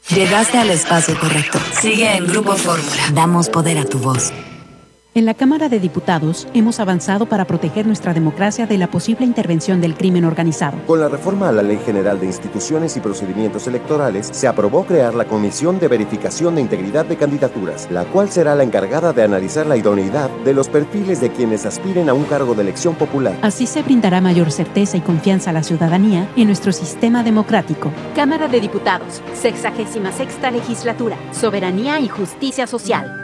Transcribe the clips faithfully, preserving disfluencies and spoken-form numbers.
Llegaste al espacio correcto. Sigue en Grupo Fórmula. Damos poder a tu voz. En la Cámara de Diputados hemos avanzado para proteger nuestra democracia de la posible intervención del crimen organizado. Con la reforma a la Ley General de Instituciones y Procedimientos Electorales, se aprobó crear la Comisión de Verificación de Integridad de Candidaturas, la cual será la encargada de analizar la idoneidad de los perfiles de quienes aspiren a un cargo de elección popular. Así se brindará mayor certeza y confianza a la ciudadanía en nuestro sistema democrático. Cámara de Diputados, sexagésima sexta legislatura, Soberanía y Justicia Social.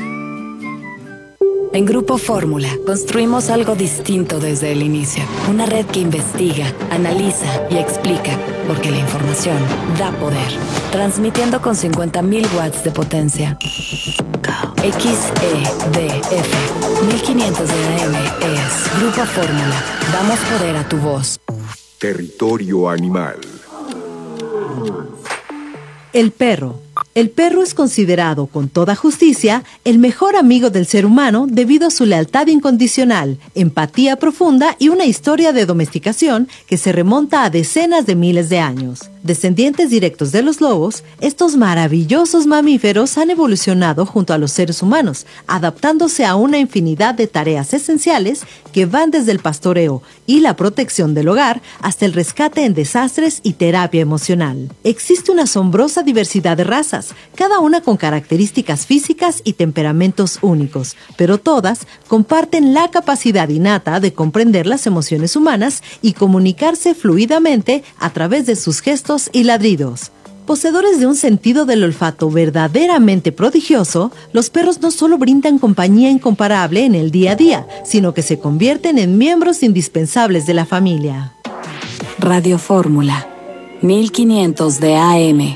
En Grupo Fórmula, construimos algo distinto desde el inicio. Una red que investiga, analiza y explica, porque la información da poder. Transmitiendo con cincuenta mil watts de potencia. X E D F mil quinientos de A M es Grupo Fórmula. Damos poder a tu voz. Territorio animal. El perro. El perro es considerado, con toda justicia, el mejor amigo del ser humano debido a su lealtad incondicional, empatía profunda y una historia de domesticación que se remonta a decenas de miles de años. Descendientes directos de los lobos, estos maravillosos mamíferos han evolucionado junto a los seres humanos, adaptándose a una infinidad de tareas esenciales que van desde el pastoreo y la protección del hogar hasta el rescate en desastres y terapia emocional. Existe una asombrosa diversidad de razas, cada una con características físicas y temperamentos únicos, pero todas comparten la capacidad innata de comprender las emociones humanas y comunicarse fluidamente a través de sus gestos y ladridos. Poseedores de un sentido del olfato verdaderamente prodigioso, los perros no solo brindan compañía incomparable en el día a día, sino que se convierten en miembros indispensables de la familia. Radio Fórmula, mil quinientos de A M.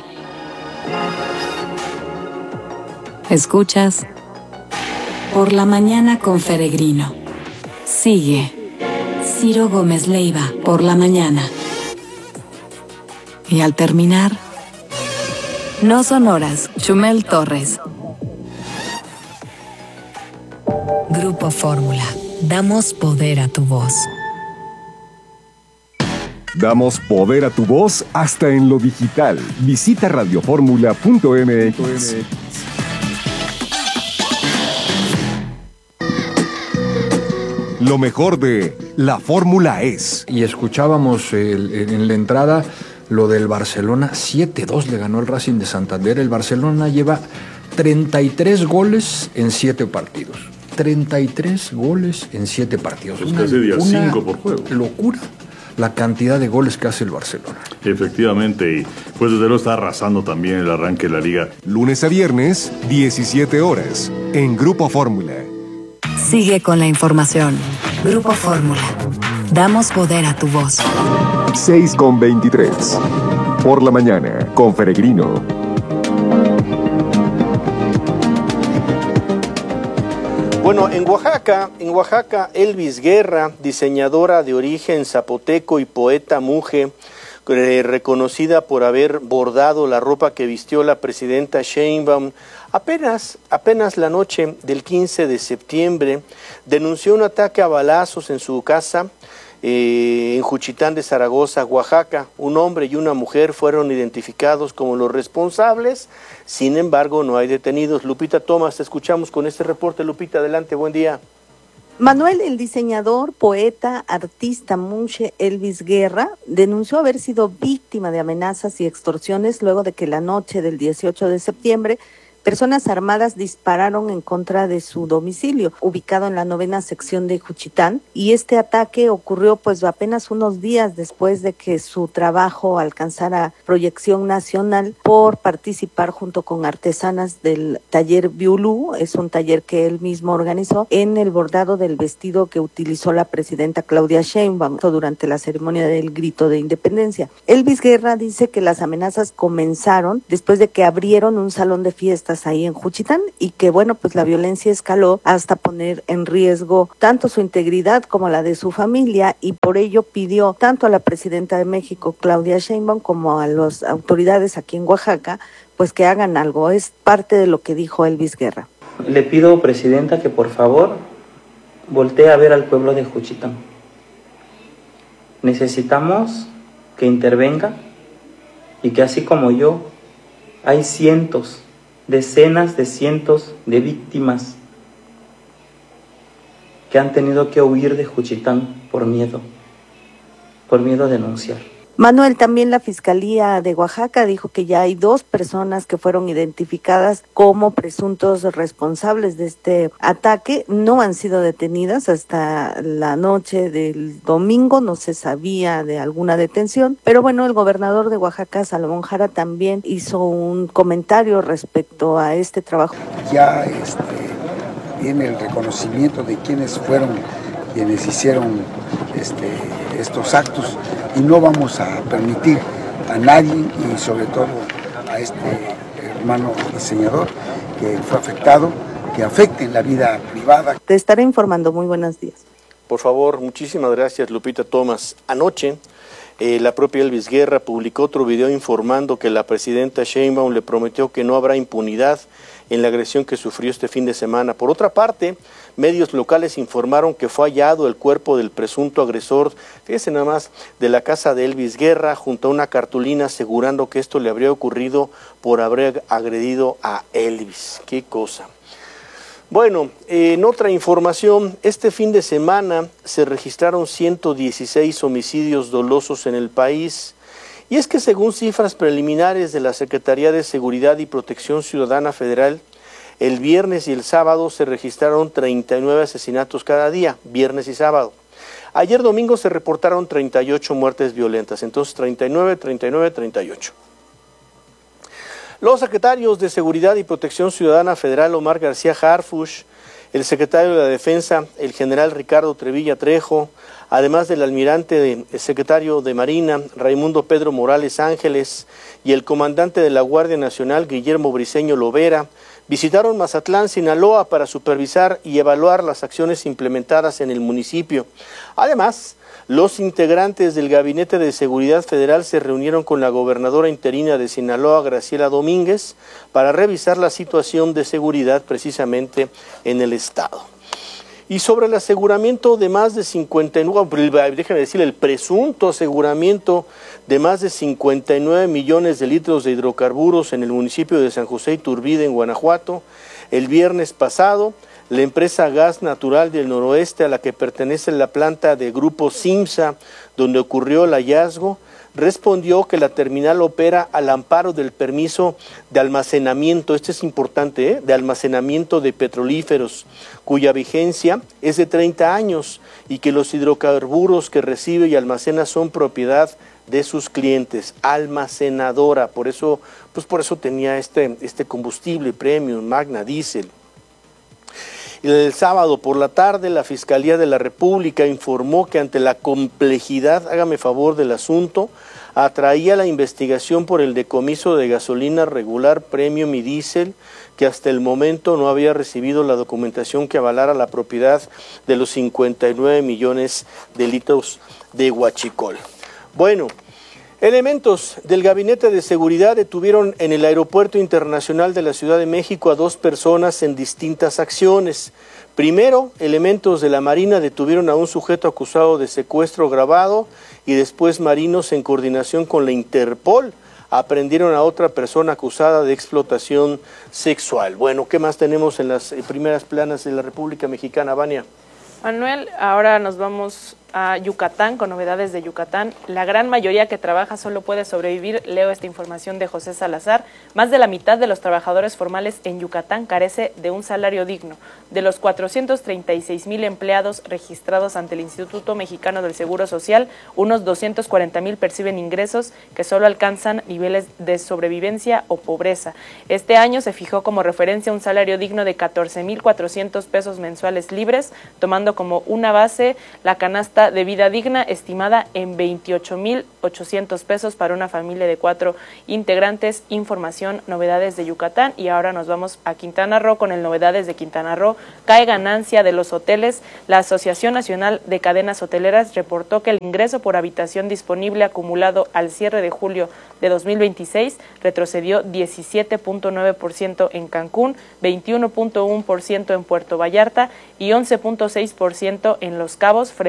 Escuchas Por la Mañana con Feregrino. Sigue Ciro Gómez Leiva, Por la Mañana. Y al terminar, No Sonoras, Chumel Torres. Grupo Fórmula. Damos poder a tu voz. Damos poder a tu voz hasta en lo digital. Visita radioformula punto m x. Lo mejor de La Fórmula es. Y escuchábamos el, en la entrada lo del Barcelona. siete dos le ganó el Racing de Santander. El Barcelona lleva treinta y tres goles en siete partidos. treinta y tres goles en siete partidos. Es casi día cinco por juego. Locura la cantidad de goles que hace el Barcelona. Efectivamente, y pues desde luego está arrasando también el arranque de la liga. Lunes a viernes, diecisiete horas, en Grupo Fórmula. Sigue con la información. Grupo Fórmula. Damos poder a tu voz. seis con veintitrés. Por la mañana, con Feregrino. Bueno, en Oaxaca, en Oaxaca, Elvis Guerra, diseñadora de origen zapoteco y poeta muje, eh, reconocida por haber bordado la ropa que vistió la presidenta Sheinbaum, apenas, apenas la noche del quince de septiembre, denunció un ataque a balazos en su casa, Eh, en Juchitán de Zaragoza, Oaxaca. Un hombre y una mujer fueron identificados como los responsables, sin embargo no hay detenidos. Lupita Tomás, te escuchamos con este reporte. Lupita, adelante, buen día. Manuel, el diseñador, poeta, artista munche Elvis Guerra, denunció haber sido víctima de amenazas y extorsiones luego de que la noche del dieciocho de septiembre personas armadas dispararon en contra de su domicilio, ubicado en la novena sección de Juchitán, y este ataque ocurrió pues apenas unos días después de que su trabajo alcanzara proyección nacional por participar junto con artesanas del taller Biulú, es un taller que él mismo organizó, en el bordado del vestido que utilizó la presidenta Claudia Sheinbaum durante la ceremonia del grito de independencia. Elvis Guerra dice que las amenazas comenzaron después de que abrieron un salón de fiestas ahí en Juchitán y que bueno, pues la violencia escaló hasta poner en riesgo tanto su integridad como la de su familia, y por ello pidió tanto a la presidenta de México, Claudia Sheinbaum, como a las autoridades aquí en Oaxaca, pues que hagan algo. Es parte de lo que dijo Elvis Guerra. Le pido, presidenta, que por favor voltee a ver al pueblo de Juchitán. Necesitamos que intervenga y que así como yo hay cientos, decenas de cientos de víctimas que han tenido que huir de Juchitán por miedo, por miedo a denunciar. Manuel, también la Fiscalía de Oaxaca dijo que ya hay dos personas que fueron identificadas como presuntos responsables de este ataque. No han sido detenidas hasta la noche del domingo, no se sabía de alguna detención, pero bueno, el gobernador de Oaxaca, Salomón Jara, también hizo un comentario respecto a este trabajo. Ya este, viene el reconocimiento de quienes fueron quienes hicieron este, estos actos, y no vamos a permitir a nadie, y sobre todo a este hermano diseñador que fue afectado, que afecten la vida privada. Te estaré informando. Muy buenos días. Por favor, muchísimas gracias, Lupita Thomas. Anoche, eh, la propia Elvis Guerra publicó otro video informando que la presidenta Sheinbaum le prometió que no habrá impunidad en la agresión que sufrió este fin de semana. Por otra parte, medios locales informaron que fue hallado el cuerpo del presunto agresor, fíjese nada más, de la casa de Elvis Guerra, junto a una cartulina asegurando que esto le habría ocurrido por haber agredido a Elvis. ¡Qué cosa! Bueno, en otra información, este fin de semana se registraron ciento dieciséis homicidios dolosos en el país. Y es que según cifras preliminares de la Secretaría de Seguridad y Protección Ciudadana Federal, el viernes y el sábado se registraron treinta y nueve asesinatos cada día, viernes y sábado. Ayer domingo se reportaron treinta y ocho muertes violentas, entonces treinta y nueve, treinta y nueve, treinta y ocho. Los secretarios de Seguridad y Protección Ciudadana Federal, Omar García Harfuch, el secretario de la Defensa, el general Ricardo Trevilla Trejo, además del almirante de, el secretario de Marina, Raimundo Pedro Morales Ángeles, y el comandante de la Guardia Nacional, Guillermo Briceño Lovera, visitaron Mazatlán, Sinaloa, para supervisar y evaluar las acciones implementadas en el municipio. Además, los integrantes del Gabinete de Seguridad Federal se reunieron con la gobernadora interina de Sinaloa, Graciela Domínguez, para revisar la situación de seguridad precisamente en el estado. Y sobre el aseguramiento de más de cincuenta y nueve, déjeme decirle, el presunto aseguramiento de más de cincuenta y nueve millones de litros de hidrocarburos en el municipio de San José Iturbide, en Guanajuato, el viernes pasado, la empresa Gas Natural del Noroeste, a la que pertenece la planta de Grupo Simsa, donde ocurrió el hallazgo, respondió que la terminal opera al amparo del permiso de almacenamiento, este es importante, ¿eh? de almacenamiento de petrolíferos, cuya vigencia es de treinta años, y que los hidrocarburos que recibe y almacena son propiedad de sus clientes, almacenadora, por eso, pues por eso tenía este, este combustible premium, Magna Diesel. El sábado por la tarde, la Fiscalía de la República informó que ante la complejidad, hágame favor del asunto, atraía la investigación por el decomiso de gasolina regular premium y diésel, que hasta el momento no había recibido la documentación que avalara la propiedad de los cincuenta y nueve millones de litros de huachicol. Bueno, elementos del Gabinete de Seguridad detuvieron en el Aeropuerto Internacional de la Ciudad de México a dos personas en distintas acciones. Primero, elementos de la Marina detuvieron a un sujeto acusado de secuestro agravado, y después marinos, en coordinación con la Interpol, aprendieron a otra persona acusada de explotación sexual. Bueno, ¿qué más tenemos en las primeras planas de la República Mexicana, Vania? Manuel, ahora nos vamos a Yucatán, con novedades de Yucatán. La gran mayoría que trabaja solo puede sobrevivir. Leo esta información de José Salazar. Más de la mitad de los trabajadores formales en Yucatán carece de un salario digno. De los cuatrocientos treinta y seis mil empleados registrados ante el Instituto Mexicano del Seguro Social, unos doscientos cuarenta mil perciben ingresos que solo alcanzan niveles de sobrevivencia o pobreza. Este año se fijó como referencia un salario digno de catorce mil cuatrocientos pesos mensuales libres, tomando como una base la canasta de vida digna estimada en veintiocho mil ochocientos pesos para una familia de cuatro integrantes. Información, novedades de Yucatán. Y ahora nos vamos a Quintana Roo con el novedades de Quintana Roo. Cae ganancia de los hoteles. La Asociación Nacional de Cadenas Hoteleras reportó que el ingreso por habitación disponible acumulado al cierre de julio de dos mil veintiséis retrocedió diecisiete punto nueve por ciento en Cancún, veintiuno punto uno por ciento en Puerto Vallarta y once punto seis por ciento en Los Cabos frente al mismo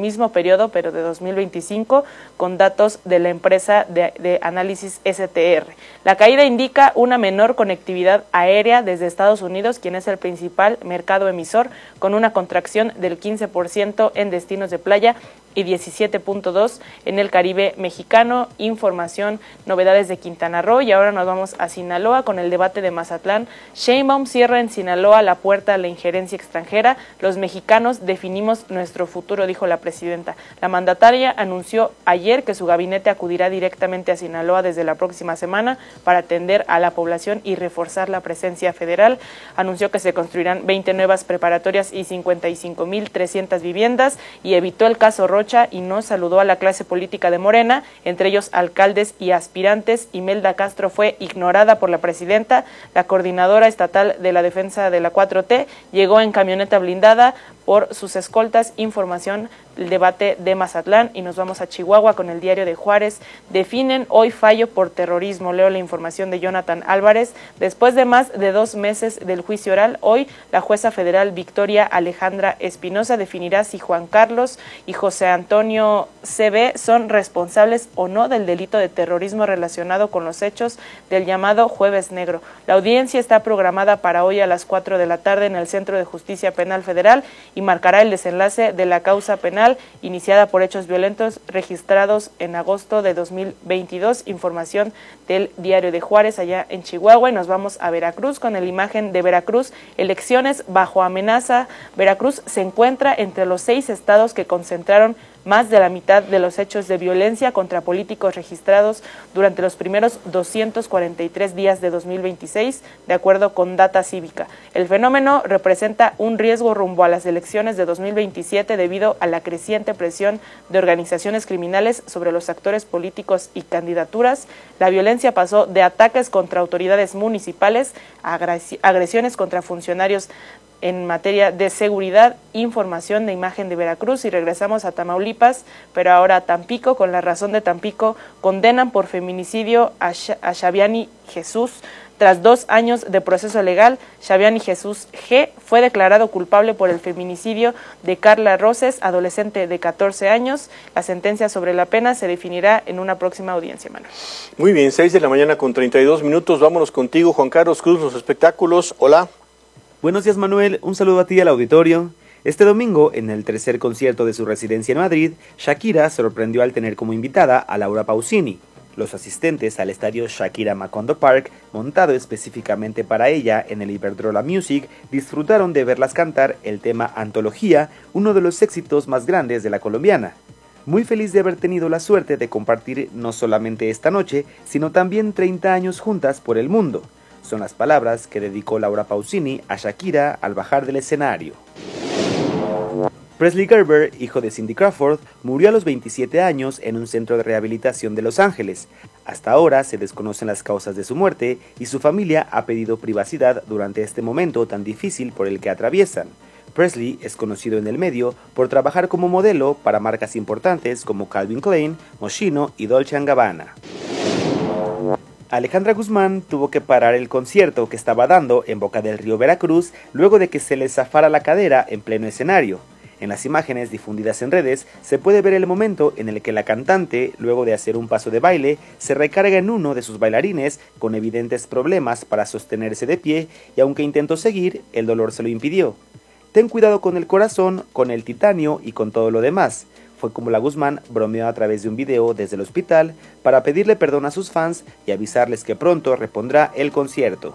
mismo periodo, pero de dos mil veinticinco, con datos de la empresa de, de análisis S T R. La caída indica una menor conectividad aérea desde Estados Unidos, quien es el principal mercado emisor, con una contracción del quince por ciento en destinos de playa y diecisiete punto dos en el Caribe mexicano. Información, novedades de Quintana Roo. Y ahora nos vamos a Sinaloa con el debate de Mazatlán. Sheinbaum cierra en Sinaloa la puerta a la injerencia extranjera. Los mexicanos definimos nuestro futuro, dijo la presidenta. La mandataria anunció ayer que su gabinete acudirá directamente a Sinaloa desde la próxima semana para atender a la población y reforzar la presencia federal. Anunció que se construirán veinte nuevas preparatorias y cincuenta y cinco mil trescientas viviendas, y evitó el caso Rocha y no saludó a la clase política de Morena, entre ellos alcaldes y aspirantes. Imelda Castro fue ignorada por la presidenta. La coordinadora estatal de la defensa de la cuatro T llegó en camioneta blindada por sus escoltas. Información, el debate de Mazatlán. Y nos vamos a Chihuahua con el Diario de Juárez. Definen hoy fallo por terrorismo. Leo la información de Jonathan Álvarez. Después de más de dos meses del juicio oral, hoy la jueza federal Victoria Alejandra Espinosa definirá si Juan Carlos y José Antonio C B son responsables o no del delito de terrorismo relacionado con los hechos del llamado Jueves Negro. La audiencia está programada para hoy a las cuatro de la tarde en el Centro de Justicia Penal Federal y marcará el desenlace de la causa penal iniciada por hechos violentos registrados en agosto de dos mil veintidós. Información del Diario de Juárez allá en Chihuahua. Y nos vamos a Veracruz con la imagen de Veracruz. Elecciones bajo amenaza. Veracruz se encuentra entre los seis estados que concentraron más de la mitad de los hechos de violencia contra políticos registrados durante los primeros doscientos cuarenta y tres días de dos mil veintiséis, de acuerdo con Data Cívica. El fenómeno representa un riesgo rumbo a las elecciones de dos mil veintisiete debido a la creciente presión de organizaciones criminales sobre los actores políticos y candidaturas. La violencia pasó de ataques contra autoridades municipales a agresiones contra funcionarios en materia de seguridad. Información de imagen de Veracruz. Y regresamos a Tamaulipas, pero ahora a Tampico. Con la razón de Tampico, condenan por feminicidio a, Sh- a Shaviani Jesús. Tras dos años de proceso legal, Shaviani Jesús G. fue declarado culpable por el feminicidio de Carla Roses, adolescente de catorce años. La sentencia sobre la pena se definirá en una próxima audiencia, Manuel. Muy bien, seis de la mañana con treinta y dos minutos. Vámonos contigo, Juan Carlos Cruz, los espectáculos. Hola. Buenos días, Manuel. Un saludo a ti y al auditorio. Este domingo, en el tercer concierto de su residencia en Madrid, Shakira sorprendió al tener como invitada a Laura Pausini. Los asistentes al estadio Shakira Macondo Park, montado específicamente para ella en el Iberdrola Music, disfrutaron de verlas cantar el tema Antología, uno de los éxitos más grandes de la colombiana. Muy feliz de haber tenido la suerte de compartir no solamente esta noche, sino también treinta años juntas por el mundo. Son las palabras que dedicó Laura Pausini a Shakira al bajar del escenario. Presley Gerber, hijo de Cindy Crawford, murió a los veintisiete años en un centro de rehabilitación de Los Ángeles. Hasta ahora se desconocen las causas de su muerte y su familia ha pedido privacidad durante este momento tan difícil por el que atraviesan. Presley es conocido en el medio por trabajar como modelo para marcas importantes como Calvin Klein, Moschino y Dolce and Gabbana. Alejandra Guzmán tuvo que parar el concierto que estaba dando en Boca del Río, Veracruz, luego de que se le zafara la cadera en pleno escenario. En las imágenes difundidas en redes se puede ver el momento en el que la cantante, luego de hacer un paso de baile, se recarga en uno de sus bailarines con evidentes problemas para sostenerse de pie, y aunque intentó seguir, el dolor se lo impidió. Ten cuidado con el corazón, con el titanio y con todo lo demás. Fue como la Guzmán bromeó a través de un video desde el hospital para pedirle perdón a sus fans y avisarles que pronto repondrá el concierto.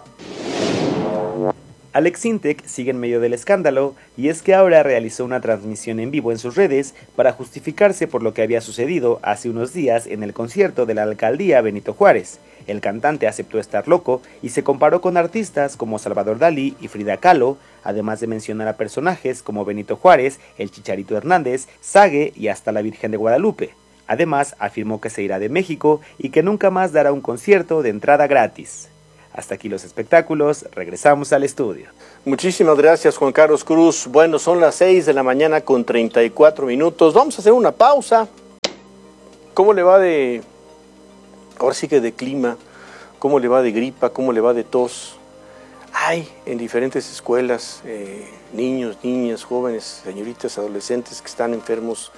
Alex Sintek sigue en medio del escándalo, y es que ahora realizó una transmisión en vivo en sus redes para justificarse por lo que había sucedido hace unos días en el concierto de la alcaldía Benito Juárez. El cantante aceptó estar loco y se comparó con artistas como Salvador Dalí y Frida Kahlo, además de mencionar a personajes como Benito Juárez, el Chicharito Hernández, Sague y hasta la Virgen de Guadalupe. Además, afirmó que se irá de México y que nunca más dará un concierto de entrada gratis. Hasta aquí los espectáculos, regresamos al estudio. Muchísimas gracias, Juan Carlos Cruz. Bueno, son las seis de la mañana con treinta y cuatro minutos. Vamos a hacer una pausa. ¿Cómo le va de, ahora sí que de clima? ¿Cómo le va de gripa? ¿Cómo le va de tos? Hay en diferentes escuelas eh, niños, niñas, jóvenes, señoritas, adolescentes que están enfermos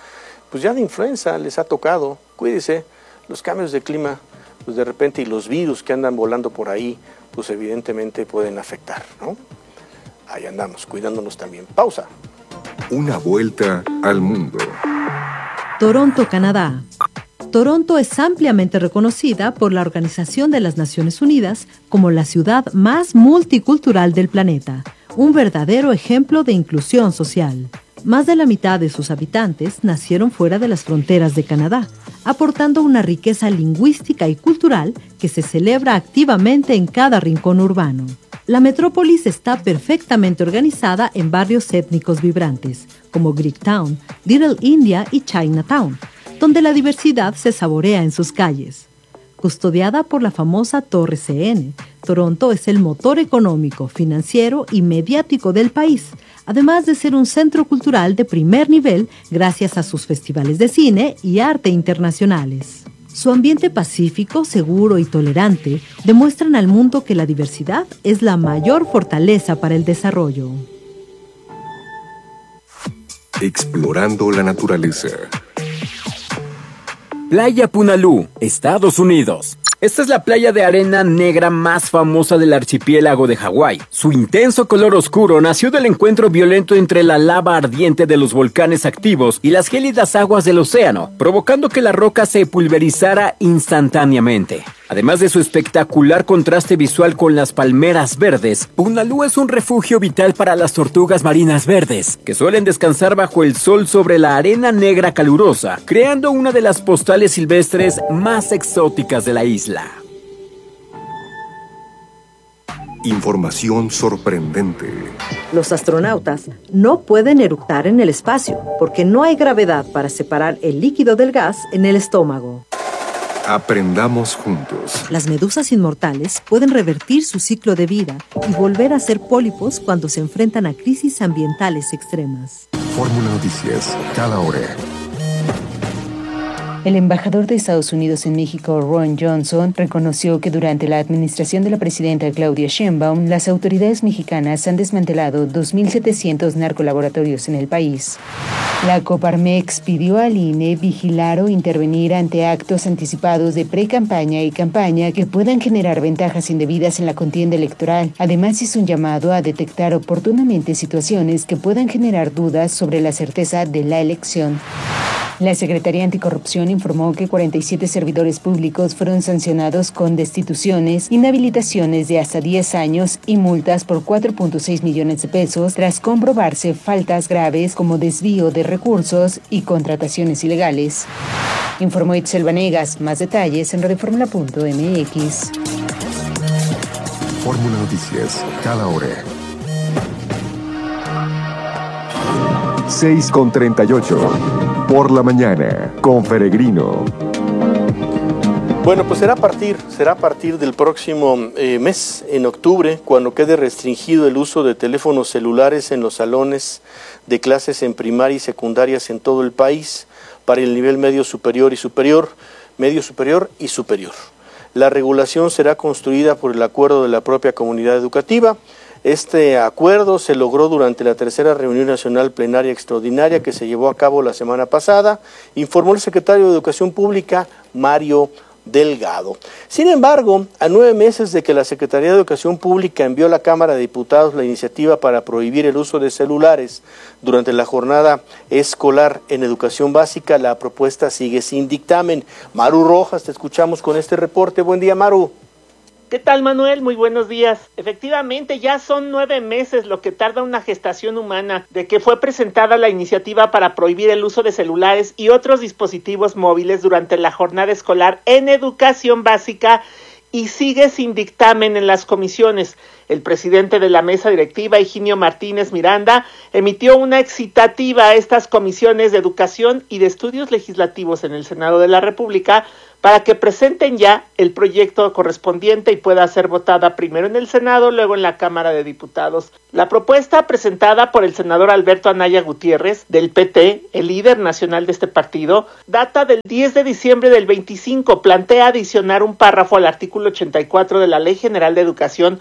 pues ya de influenza les ha tocado. Cuídese, los cambios de clima, pues de repente, y los virus que andan volando por ahí, pues evidentemente pueden afectar, ¿no? Ahí andamos, cuidándonos también. Pausa. Una vuelta al mundo. Toronto, Canadá. Toronto es ampliamente reconocida por la Organización de las Naciones Unidas como la ciudad más multicultural del planeta, un verdadero ejemplo de inclusión social. Más de la mitad de sus habitantes nacieron fuera de las fronteras de Canadá, aportando una riqueza lingüística y cultural que se celebra activamente en cada rincón urbano. La metrópolis está perfectamente organizada en barrios étnicos vibrantes, como Greektown, Little India y Chinatown, donde la diversidad se saborea en sus calles. Custodiada por la famosa Torre C N, Toronto es el motor económico, financiero y mediático del país, además de ser un centro cultural de primer nivel gracias a sus festivales de cine y arte internacionales. Su ambiente pacífico, seguro y tolerante demuestran al mundo que la diversidad es la mayor fortaleza para el desarrollo. Explorando la naturaleza. Playa Punalú, Estados Unidos. Esta es la playa de arena negra más famosa del archipiélago de Hawái. Su intenso color oscuro nació del encuentro violento entre la lava ardiente de los volcanes activos y las gélidas aguas del océano, provocando que la roca se pulverizara instantáneamente. Además de su espectacular contraste visual con las palmeras verdes, Punalú es un refugio vital para las tortugas marinas verdes, que suelen descansar bajo el sol sobre la arena negra calurosa, creando una de las postales silvestres más exóticas de la isla. Información sorprendente. Los astronautas no pueden eructar en el espacio porque no hay gravedad para separar el líquido del gas en el estómago. Aprendamos juntos. Las medusas inmortales pueden revertir su ciclo de vida y volver a ser pólipos cuando se enfrentan a crisis ambientales extremas. Fórmula Noticias, cada hora. El embajador de Estados Unidos en México, Ron Johnson, reconoció que durante la administración de la presidenta Claudia Sheinbaum, las autoridades mexicanas han desmantelado dos mil setecientos narcolaboratorios en el país. La Coparmex pidió al I N E vigilar o intervenir ante actos anticipados de pre-campaña y campaña que puedan generar ventajas indebidas en la contienda electoral. Además, hizo un llamado a detectar oportunamente situaciones que puedan generar dudas sobre la certeza de la elección. La Secretaría Anticorrupción informó que cuarenta y siete servidores públicos fueron sancionados con destituciones, inhabilitaciones de hasta diez años y multas por cuatro punto seis millones de pesos tras comprobarse faltas graves como desvío de recursos y contrataciones ilegales. Informó Itzel Vanegas. Más detalles en radioformula punto m x. Fórmula Noticias, cada hora. seis con treinta y ocho. Por la mañana, con Peregrino. Bueno, pues será a partir, será a partir del próximo eh, mes, en octubre, cuando quede restringido el uso de teléfonos celulares en los salones de clases en primaria y secundarias en todo el país, para el nivel medio superior y superior, medio superior y superior. La regulación será construida por el acuerdo de la propia comunidad educativa. Este acuerdo se logró durante la tercera reunión nacional plenaria extraordinaria que se llevó a cabo la semana pasada, informó el secretario de Educación Pública, Mario Delgado. Sin embargo, a nueve meses de que la Secretaría de Educación Pública envió a la Cámara de Diputados la iniciativa para prohibir el uso de celulares durante la jornada escolar en educación básica, la propuesta sigue sin dictamen. Maru Rojas, te escuchamos con este reporte. Buen día, Maru. ¿Qué tal, Manuel? Muy buenos días. Efectivamente, ya son nueve meses lo que tarda una gestación humana de que fue presentada la iniciativa para prohibir el uso de celulares y otros dispositivos móviles durante la jornada escolar en educación básica y sigue sin dictamen en las comisiones. El presidente de la mesa directiva, Higinio Martínez Miranda, emitió una excitativa a estas comisiones de educación y de estudios legislativos en el Senado de la República para que presenten ya el proyecto correspondiente y pueda ser votada primero en el Senado, luego en la Cámara de Diputados. La propuesta presentada por el senador Alberto Anaya Gutiérrez, del P T, el líder nacional de este partido, data del diez de diciembre del veinticinco, plantea adicionar un párrafo al artículo ochenta y cuatro de la Ley General de Educación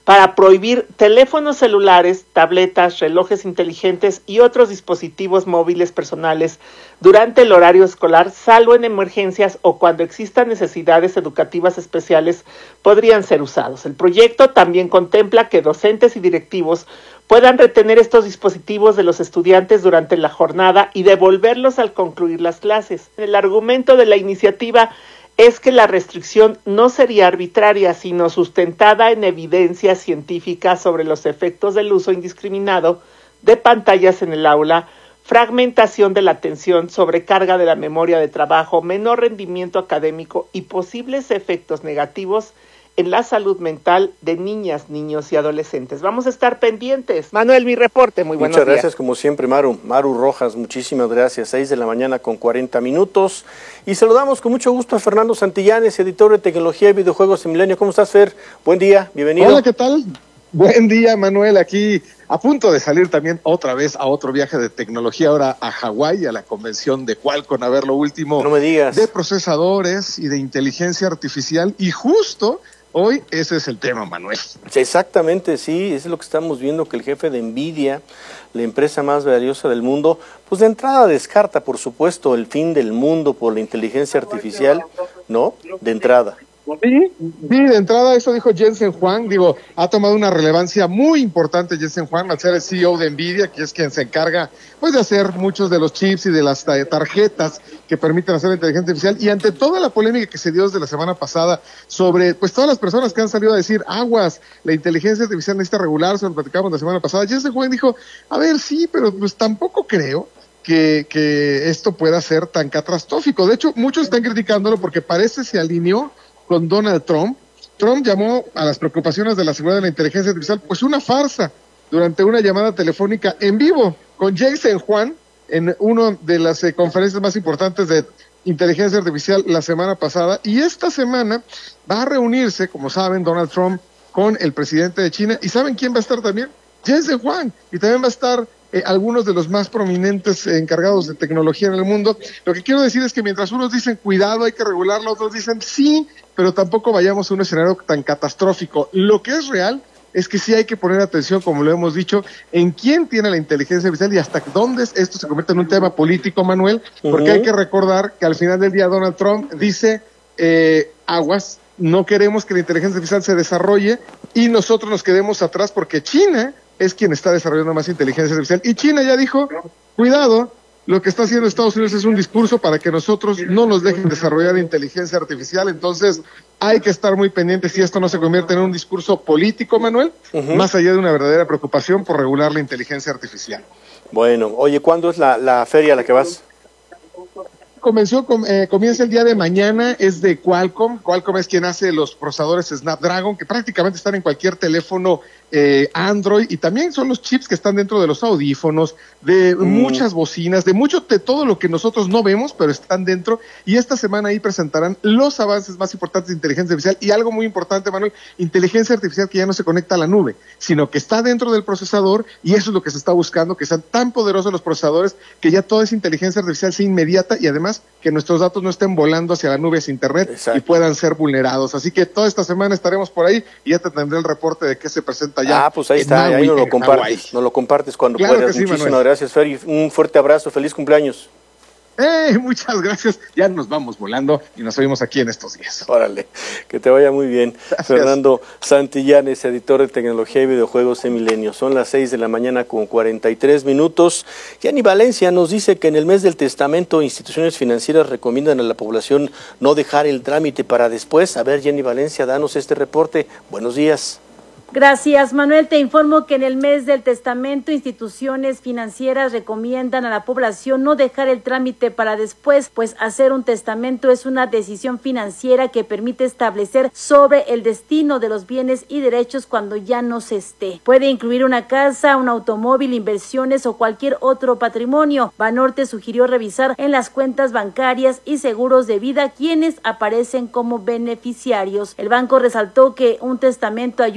para prohibir teléfonos celulares, tabletas, relojes inteligentes y otros dispositivos móviles personales durante el horario escolar, salvo en emergencias o cuando existan necesidades educativas especiales, podrían ser usados. El proyecto también contempla que docentes y directivos puedan retener estos dispositivos de los estudiantes durante la jornada y devolverlos al concluir las clases. El argumento de la iniciativa es que la restricción no sería arbitraria, sino sustentada en evidencia científica sobre los efectos del uso indiscriminado de pantallas en el aula, fragmentación de la atención, sobrecarga de la memoria de trabajo, menor rendimiento académico y posibles efectos negativos en la salud mental de niñas, niños y adolescentes. Vamos a estar pendientes. Manuel, mi reporte, muy buenos días. Muchas gracias, como siempre, Maru. Maru Rojas, muchísimas gracias. seis de la mañana con cuarenta minutos. Y saludamos con mucho gusto a Fernando Santillanes, editor de tecnología y videojuegos en Milenio. ¿Cómo estás, Fer? Buen día, bienvenido. Hola, ¿qué tal? Buen día, Manuel, aquí a punto de salir también otra vez a otro viaje de tecnología, ahora a Hawái, a la convención de Qualcomm, a ver lo último no me digas. de procesadores y de inteligencia artificial, y justo hoy ese es el tema, Manuel. Exactamente, sí, es lo que estamos viendo, que el jefe de NVIDIA, la empresa más valiosa del mundo, pues de entrada descarta, por supuesto, el fin del mundo por la inteligencia artificial, ¿no? De entrada. Sí, sí, de entrada eso dijo Jensen Huang, digo, ha tomado una relevancia muy importante Jensen Huang al ser el C E O de NVIDIA, que es quien se encarga pues de hacer muchos de los chips y de las tarjetas que permiten hacer la inteligencia artificial, y ante toda la polémica que se dio desde la semana pasada sobre pues todas las personas que han salido a decir, aguas, la inteligencia artificial necesita regularse, lo platicamos la semana pasada, Jensen Huang dijo, a ver, sí, pero pues tampoco creo que, que esto pueda ser tan catastrófico. De hecho, muchos están criticándolo porque parece se alineó con Donald Trump. Trump llamó a las preocupaciones de la seguridad de la inteligencia artificial pues una farsa durante una llamada telefónica en vivo con Jensen Huang en una de las eh, conferencias más importantes de inteligencia artificial la semana pasada, y esta semana va a reunirse, como saben, Donald Trump con el presidente de China, y ¿saben quién va a estar también? Jensen Huang, y también va a estar Eh, algunos de los más prominentes eh, encargados de tecnología en el mundo. Lo que quiero decir es que mientras unos dicen cuidado, hay que regularlo, otros dicen sí, pero tampoco vayamos a un escenario tan catastrófico. Lo que es real es que sí hay que poner atención, como lo hemos dicho, en quién tiene la inteligencia artificial y hasta dónde esto se convierte en un tema político, Manuel, porque uh-huh. hay que recordar que al final del día Donald Trump dice, eh, aguas, no queremos que la inteligencia artificial se desarrolle y nosotros nos quedemos atrás porque China es quien está desarrollando más inteligencia artificial. Y China ya dijo, cuidado, lo que está haciendo Estados Unidos es un discurso para que nosotros no nos dejen desarrollar inteligencia artificial. Entonces, hay que estar muy pendientes si esto no se convierte en un discurso político, Manuel, uh-huh. más allá de una verdadera preocupación por regular la inteligencia artificial. Bueno, oye, ¿cuándo es la, la feria a la que vas? Comenzó, eh, comienza el día de mañana, es de Qualcomm. Qualcomm es quien hace los procesadores Snapdragon, que prácticamente están en cualquier teléfono eh, Android, y también son los chips que están dentro de los audífonos, de mm. muchas bocinas, de mucho, de todo lo que nosotros no vemos, pero están dentro, y esta semana ahí presentarán los avances más importantes de inteligencia artificial, y algo muy importante, Manuel, inteligencia artificial que ya no se conecta a la nube, sino que está dentro del procesador, y eso es lo que se está buscando, que sean tan poderosos los procesadores, que ya toda esa inteligencia artificial sea inmediata, y además que nuestros datos no estén volando hacia la nube hacia internet. Exacto. Y puedan ser vulnerados. Así que toda esta semana estaremos por ahí y ya te tendré el reporte de qué se presenta ya. Ah, pues ahí está, Maui, ahí nos lo compartes, nos lo compartes cuando claro puedas. Sí, muchísimas Manuel. Gracias, Fer, y un fuerte abrazo, feliz cumpleaños. ¡Eh! Muchas gracias. Ya nos vamos volando y nos vemos aquí en estos días. Órale, que te vaya muy bien. Gracias. Fernando Santillanes, editor de tecnología y videojuegos de Milenio. Son las seis de la mañana con cuarenta y tres minutos. Gianni Valencia nos dice que en el mes del testamento instituciones financieras recomiendan a la población no dejar el trámite para después. A ver, Gianni Valencia, danos este reporte. Buenos días. Gracias, Manuel. Te informo que en el mes del testamento, instituciones financieras recomiendan a la población no dejar el trámite para después, pues hacer un testamento es una decisión financiera que permite establecer sobre el destino de los bienes y derechos cuando ya no se esté. Puede incluir una casa, un automóvil, inversiones o cualquier otro patrimonio. Banorte sugirió revisar en las cuentas bancarias y seguros de vida quienes aparecen como beneficiarios. El banco resaltó que un testamento ayuda a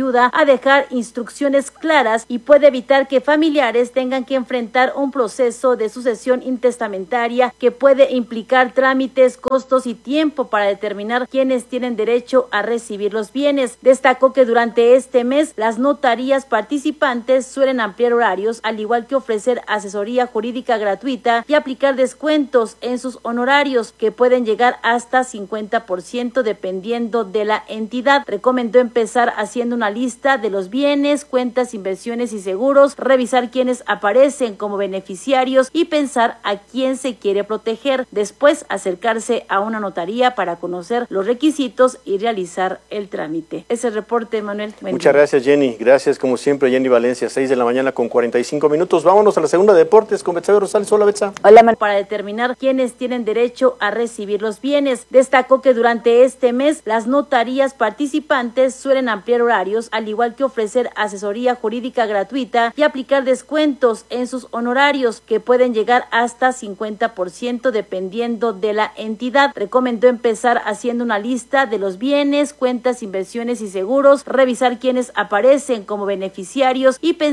a dejar instrucciones claras y puede evitar que familiares tengan que enfrentar un proceso de sucesión intestamentaria que puede implicar trámites, costos y tiempo para determinar quiénes tienen derecho a recibir los bienes. Destacó que durante este mes las notarías participantes suelen ampliar horarios, al igual que ofrecer asesoría jurídica gratuita y aplicar descuentos en sus honorarios que pueden llegar hasta cincuenta por ciento dependiendo de la entidad. Recomendó empezar haciendo una lista de los bienes, cuentas, inversiones y seguros, revisar quiénes aparecen como beneficiarios y pensar a quién se quiere proteger. Después acercarse a una notaría para conocer los requisitos y realizar el trámite. Ese reporte, Manuel. Muchas gracias, Jenny. Gracias, como siempre, Jenny Valencia, seis de la mañana con cuarenta y cinco minutos. Vámonos a la segunda de deportes con Betsabe Rosales. Hola, Betsa. Hola, Manuel. Para determinar quiénes tienen derecho a recibir los bienes. Destacó que durante este mes las notarías participantes suelen ampliar horarios, al igual que ofrecer asesoría jurídica gratuita y aplicar descuentos en sus honorarios que pueden llegar hasta cincuenta por ciento dependiendo de la entidad. Recomendó empezar haciendo una lista de los bienes, cuentas, inversiones y seguros, revisar quiénes aparecen como beneficiarios y pensar